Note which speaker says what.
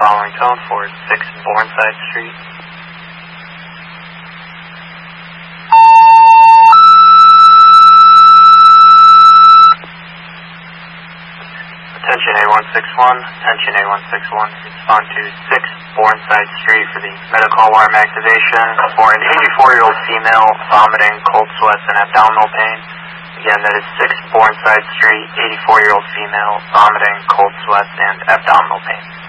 Speaker 1: following tone for 6 Bourneside Street. Attention A161, attention A161, respond to 6 Bourneside Street for the medical alarm activation for an 84-year-old female vomiting, cold sweats, and abdominal pain. Again, that is 6 Bourneside Street, 84-year-old female vomiting, cold sweats, and abdominal pain.